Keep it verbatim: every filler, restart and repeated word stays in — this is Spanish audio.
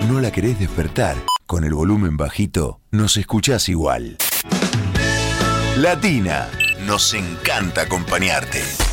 no la querés despertar, con el volumen bajito, nos escuchás igual. Latina, nos encanta acompañarte.